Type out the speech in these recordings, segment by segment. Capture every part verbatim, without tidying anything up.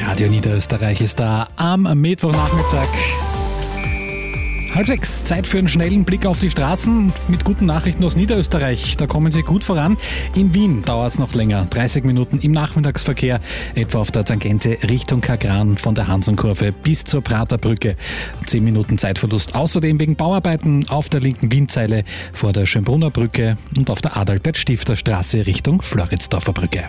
Radio Niederösterreich ist da am Mittwochnachmittag. Halb sechs, Zeit für einen schnellen Blick auf die Straßen mit guten Nachrichten aus Niederösterreich. Da kommen Sie gut voran. In Wien dauert es noch länger, dreißig Minuten im Nachmittagsverkehr, etwa auf der Tangente Richtung Kagran von der Hansenkurve bis zur Praterbrücke. zehn Minuten Zeitverlust. Außerdem wegen Bauarbeiten auf der linken Wienzeile vor der Schönbrunner Brücke und auf der Adalbert-Stifter-Straße Richtung Floridsdorfer Brücke.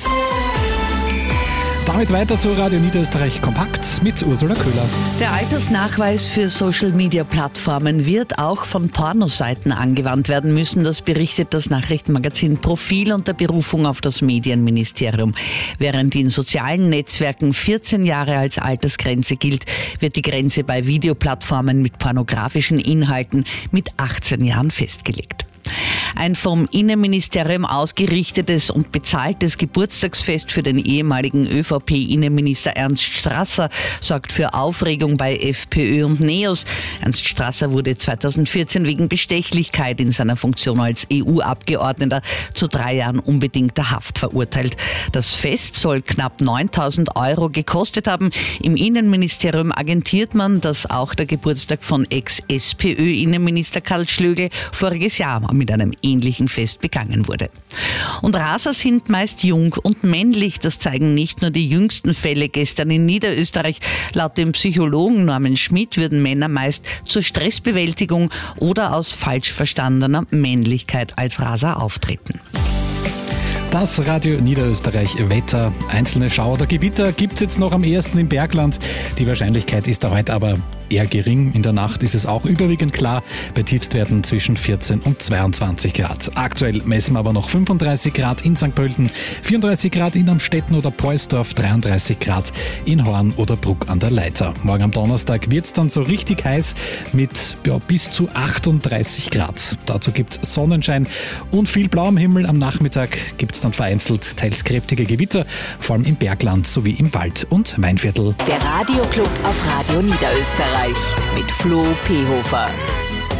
Damit weiter zu Radio Niederösterreich Kompakt mit Ursula Köhler. Der Altersnachweis für Social-Media-Plattformen wird auch von Pornoseiten angewandt werden müssen. Das berichtet das Nachrichtenmagazin Profil unter Berufung auf das Medienministerium. Während in sozialen Netzwerken vierzehn Jahre als Altersgrenze gilt, wird die Grenze bei Videoplattformen mit pornografischen Inhalten mit achtzehn Jahren festgelegt. Ein vom Innenministerium ausgerichtetes und bezahltes Geburtstagsfest für den ehemaligen ÖVP-Innenminister Ernst Strasser sorgt für Aufregung bei FPÖ und NEOS. Ernst Strasser wurde zweitausendvierzehn wegen Bestechlichkeit in seiner Funktion als E U-Abgeordneter zu drei Jahren unbedingter Haft verurteilt. Das Fest soll knapp neuntausend Euro gekostet haben. Im Innenministerium agentiert man, dass auch der Geburtstag von Ex-S P Ö-Innenminister Karl Schlögl voriges Jahr mit einem ähnlichen Fest begangen wurde. Und Raser sind meist jung und männlich. Das zeigen nicht nur die jüngsten Fälle gestern in Niederösterreich. Laut dem Psychologen Norman Schmidt würden Männer meist zur Stressbewältigung oder aus falsch verstandener Männlichkeit als Raser auftreten. Das Radio Niederösterreich Wetter. Einzelne Schauer oder Gewitter gibt es jetzt noch am ehesten im Bergland. Die Wahrscheinlichkeit ist da heute aber eher gering. In der Nacht ist es auch überwiegend klar, bei Tiefstwerten zwischen vierzehn und zweiundzwanzig Grad. Aktuell messen wir aber noch fünfunddreißig Grad in Sankt Pölten, vierunddreißig Grad in Amstetten oder Preußdorf, dreiunddreißig Grad in Horn oder Bruck an der Leitha. Morgen am Donnerstag wird es dann so richtig heiß mit ja, bis zu achtunddreißig Grad. Dazu gibt es Sonnenschein und viel Blau am Himmel. Am Nachmittag gibt es dann vereinzelt teils kräftige Gewitter, vor allem im Bergland sowie im Wald- und Weinviertel. Der Radioclub auf Radio Niederösterreich mit Flo Pehofer.